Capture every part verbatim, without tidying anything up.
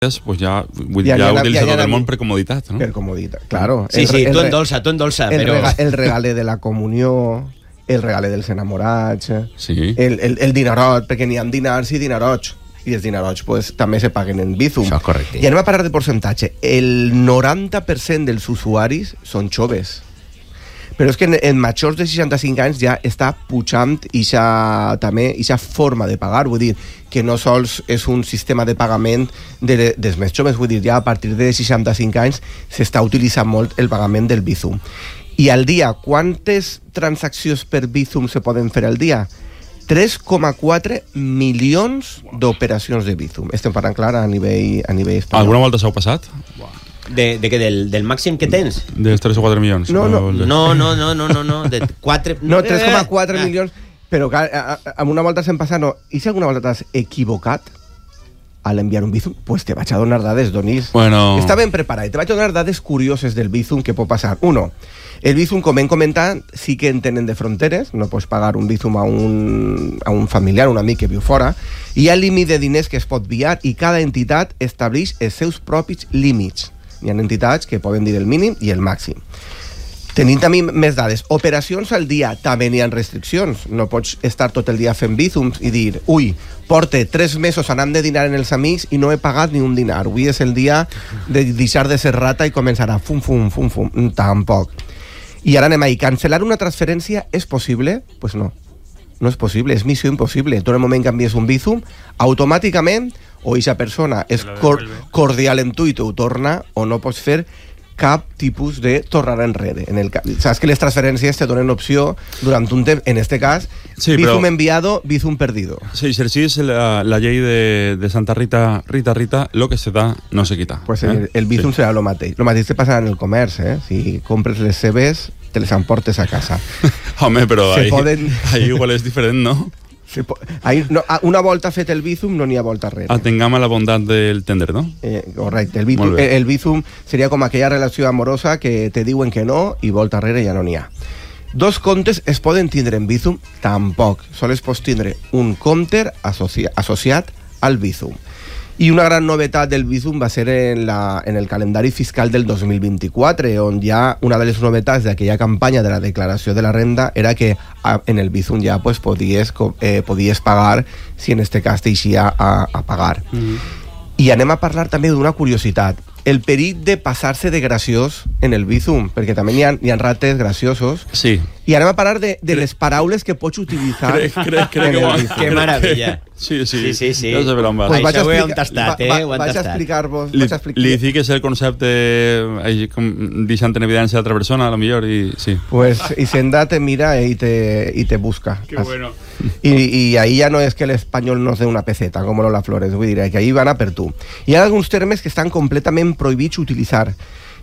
pues ja, vull dir, ja, ja, ja utilitza ja, ja, tot el món per comoditat, no? Per comoditat, claro. Sí, el, sí, el, tu endolça, tu endolça, el, però... Rega, el regale de la comunió, el regale dels enamorats, sí. el, el, el dinarot, perquè n'hi ha dinars i dinarots, i els dinarots pues, també se paguen en Bizum. Això és correcte. I anem a parlar de percentatge. El noranta per cent dels usuaris són joves. Però és que en, en majors de seixanta-cinc anys ja està pujant ixa, també ixa forma de pagar, vull dir que no sols és un sistema de pagament de, dels més joves, vull dir ja a partir de seixanta-cinc anys s'està utilitzant molt el pagament del Bizum. I al dia, quantes transaccions per Bizum se poden fer al dia? tres coma quatre milions d'operacions de Bizum. Estem parlant, clar, a nivell, a nivell espanyol. Alguna volta s'heu passat? De, de què? Del, del màxim que tens? De tres o quatre milions? No, no, no, no, no, no, no, no de quatre... No, tres coma quatre milions, però clar, amb una volta s'hem passat, no. I si alguna volta t'has equivocat al enviar un Bizum, pues te vaig a donar dades, Donís. Bueno... Està ben preparat. Te vaig a donar dades curioses del Bizum que pot passar. Uno, el Bizum, com hem comentat, sí que en tenen de fronteres, no pots pagar un Bizum a un, a un familiar, un amic que viu fora, hi ha límit de diners que es pot enviar i cada entitat estableix els seus propis límits. Hi ha entitats que poden dir el mínim i el màxim. Tenim també més dades. Operacions al dia, també n'hi ha restriccions. No pots estar tot el dia fent Bizums i dir, ui, porte tres mesos anant de dinar en els amics i no he pagat ni un dinar. Avui és el dia de deixar de ser rata i començar a fum, fum, fum, fum. Tampoc. I ara anem ahí. Cancel·lar una transferència és possible? Pues no. No és possible, és missió impossible. Tu en el moment que envies un Bizum, automàticament o aquesta persona és cor cordial amb tu i t'ho torna, o no pots fer cap tipus de tornar enrere. En el saps que les transferències te donen opció durant un temps, en este cas, sí, Bizum però... enviado, Bizum perdido. Sí, si exercís la, la llei de, de Santa Rita, Rita, Rita, lo que se da no se quita. Pues eh? el, el Bizum sí. serà lo mateix. Lo mateix te passa en el comerç, eh? Si compres les seves, te les emportes a casa. Home, però ahí, poden... ahí igual és diferent, no? Ahí, no, una volta fet el Bizum no n'hi ha volta enrere. Atengam a la bondat del tender, no? Eh, correcte, el Bizum, el Bizum seria com aquella relació amorosa que te diuen que no i volta enrere ja no n'hi ha. Dos comptes es poden tindre en Bizum? Tampoc. Sols pots tindre un compte associ associat al Bizum. I una gran novetat del Bizum va ser en, la, en el calendari fiscal del dos mil vint-i-quatre, on ja una de les novetats d'aquella campanya de la declaració de la renda era que a, en el Bizum ja pues, podies, eh, podies pagar si en este cas t'eixia a, a pagar. Mm-hmm. I anem a parlar també d'una curiositat. El perill de passar-se de graciós en el Bizum, perquè també hi ha, hi ha rates graciosos. Sí. I anem a parlar de, de les paraules que pots utilitzar. Crec, crec, crec que, que meravella. Sí, sí. sí, sí, sí. No sé per on va. Pues Això ho hem tastat, eh? Va, va, vaig a explicar-vos. Li, li dic que és el concepte eh, deixant en evidència a l'altra persona, a lo millor, i sí. Pues Hisenda te mira eh, y, te, y te busca. Qué bueno. Y, y ahí ya no es que el español nos dé una peseta, como Lola Flores, vull dir, que ahí van a per tu. Hi ha alguns termes que estan completament prohibits utilitzar.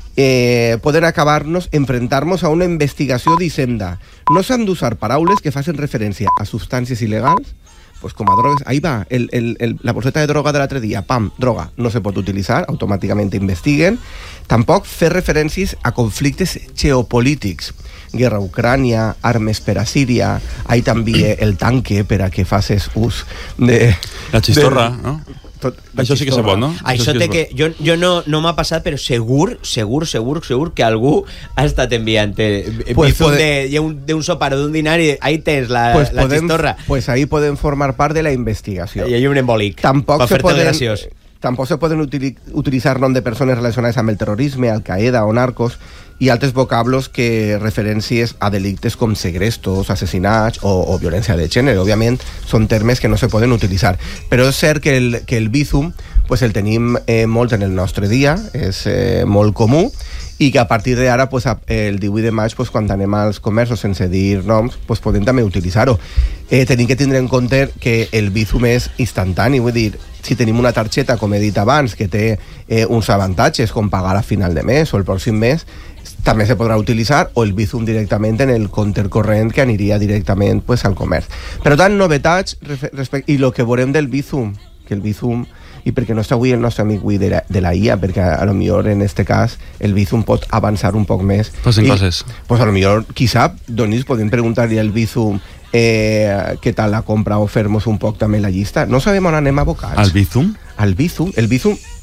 Eh, poden acabar-nos, enfrentar-nos a una investigació d'Hisenda. No s'han d'usar paraules que facin referència a substàncies il·legals, pues com a drogues, ahí va, el, el, el, la bolseta de droga de l'altre dia, pam, droga, no se pot utilitzar, automàticament investiguen. Tampoc fer referències a conflictes geopolítics, guerra a Ucrània, armes per a Síria, ahí també el tanque per a que facis ús de... La xistorra, de, no? Tot, això sí que se pot, no? Això, això té que... Jo, jo no, no m'ha passat, però segur, segur, segur, segur que algú ha estat enviant eh, pues bizum de, de, un, de un sopar o d'un dinar i ahí tens la, pues la podem, xistorra. Pues ahí poden formar part de la investigació. I hi ha un embolic. Tampoc se poden... graciós. Tampoc se poden utili utilitzar nom de persones relacionades amb el terrorisme, Al-Qaeda o narcos, i altres vocablos que referències a delictes com segrestos, assassinats o, o violència de gènere. Òbviament, són termes que no se poden utilitzar. Però és cert que el, que el Bizum pues, el tenim eh, molt en el nostre dia, és eh, molt comú, i que a partir d'ara, pues, el divuit de maig, pues, quan anem als comerços sense dir noms, pues, podem també utilitzar-ho. Eh, tenim que tindre en compte que el Bizum és instantani, vull dir, si tenim una targeta, com he dit abans, que té eh, uns avantatges, com pagar a final de mes o el pròxim mes, també se podrà utilitzar, o el Bizum directament en el compte corrent que aniria directament pues, al comerç. Per tant, novetats respecte... I el que veurem del Bizum, que el Bizum, i perquè no està avui el nostre amic avui de la, de la I A, perquè a lo millor en este cas el Bizum pot avançar un poc més. Pues en I, coses. Pues a lo millor, qui sap, Donís, podem preguntar-li al Bizum eh, què tal la compra o fer-nos un poc també la llista. No sabem on anem a abocar. Al Bizum? Al Bizum. El Bizum